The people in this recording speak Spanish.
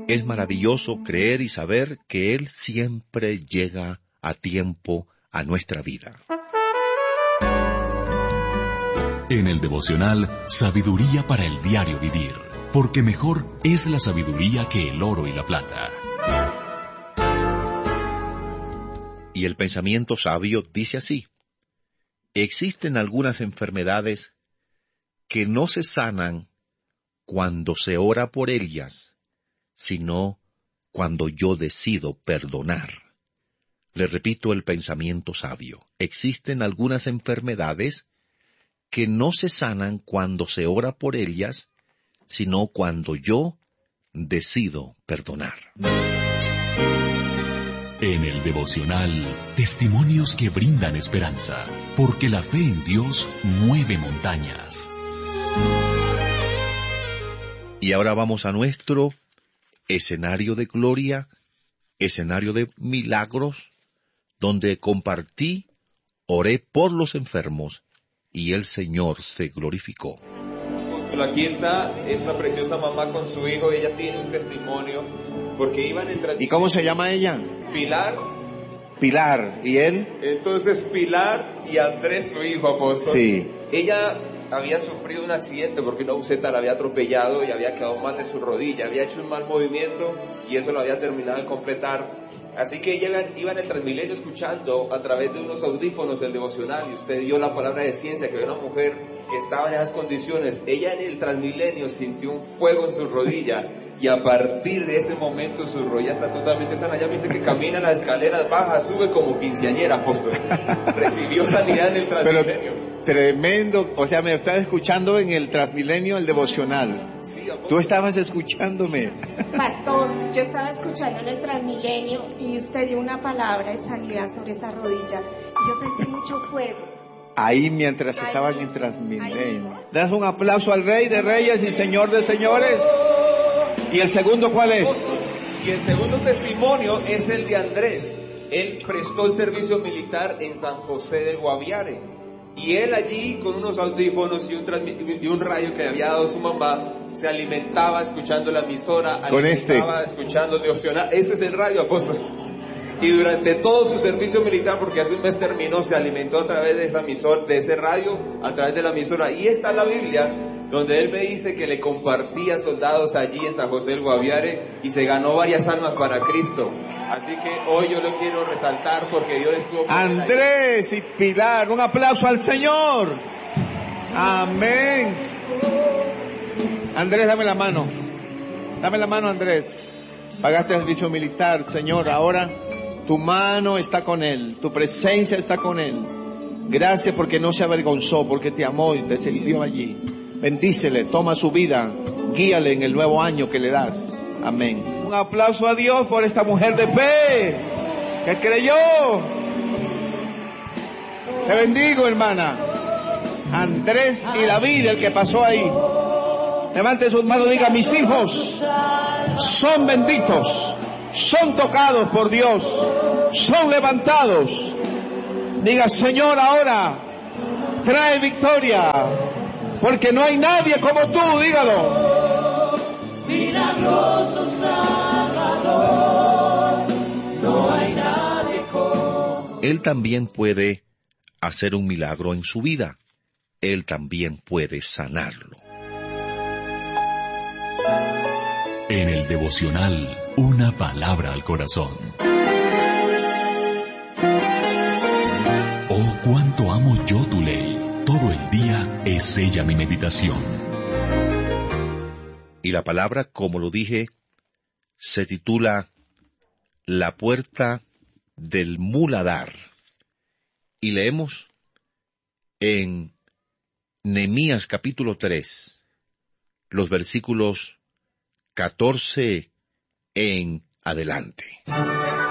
Es maravilloso creer y saber que Él siempre llega a tiempo a nuestra vida. En el devocional, sabiduría para el diario vivir, porque mejor es la sabiduría que el oro y la plata. Y el pensamiento sabio dice así: existen algunas enfermedades que no se sanan cuando se ora por ellas, sino cuando yo decido perdonar. Le repito el pensamiento sabio: existen algunas enfermedades que no se sanan cuando se ora por ellas, sino cuando yo decido perdonar. En el devocional, testimonios que brindan esperanza, porque la fe en Dios mueve montañas. Y ahora vamos a nuestro escenario de gloria, escenario de milagros, donde compartí, oré por los enfermos, y el Señor se glorificó. Pero aquí está esta preciosa mamá con su hijo, y ella tiene un testimonio, porque iban entre... ¿Y cómo se llama ella? Pilar. Pilar. ¿Y él? Entonces Pilar y Andrés, su hijo, apóstol. Sí. Ella había sufrido un accidente porque una buseta la había atropellado y había quedado mal de su rodilla, había hecho un mal movimiento y eso lo había terminado de completar. Así que ella iba en el Transmilenio escuchando a través de unos audífonos el devocional, y usted dio la palabra de ciencia, que había una mujer que estaba en esas condiciones. Ella en el Transmilenio sintió un fuego en su rodilla, y a partir de ese momento su rodilla está totalmente sana. Ella me dice que camina las escaleras, baja, sube como quinceañera, apóstol. Recibió sanidad en el Transmilenio. Tremendo, o sea, me estás escuchando en el Transmilenio, el devocional. Sí, Tú estabas escuchándome. Pastor, yo estaba escuchando en el Transmilenio y usted dio una palabra de sanidad sobre esa rodilla y yo sentí mucho fuego. Ahí mientras estaban en Transmilenio. Das un aplauso al Rey de Reyes y Señor de Señores. ¿Y el segundo cuál es? Y el segundo testimonio es el de Andrés. Él prestó el servicio militar en San José del Guaviare. Y él allí, con unos audífonos y un radio que había dado su mamá, se alimentaba escuchando la emisora, escuchando el devocional. Ese es el radio, apóstol. Y durante todo su servicio militar, porque hace un mes terminó, se alimentó a través de esa emisora, de ese radio, a través de la emisora. Y está en la Biblia, donde él me dice que le compartía soldados allí en San José del Guaviare y se ganó varias almas para Cristo. Así que hoy yo lo quiero resaltar porque Dios estuvo... Andrés y Pilar, un aplauso al Señor. Amén. Andrés, dame la mano. Dame la mano, Andrés. Pagaste el servicio militar, Señor. Ahora tu mano está con él, tu presencia está con él. Gracias porque no se avergonzó, porque te amó y te sirvió allí. Bendícele, toma su vida, guíale en el nuevo año que le das. Amén. Un aplauso a Dios por esta mujer de fe que creyó. Te bendigo, hermana. Andrés y David, el que pasó ahí. Levante sus manos y diga: mis hijos son benditos, son tocados por Dios, son levantados. Diga: Señor, ahora trae victoria, porque no hay nadie como tú. Dígalo. Milagroso Salvador, no hay nadie como... Él también puede hacer un milagro en su vida. Él también puede sanarlo. En el devocional, una palabra al corazón. Oh, cuánto amo yo tu ley. Todo el día es ella mi meditación. Y la palabra, como lo dije, se titula La puerta del muladar. Y leemos en Nehemías capítulo 3, los versículos 14 en adelante.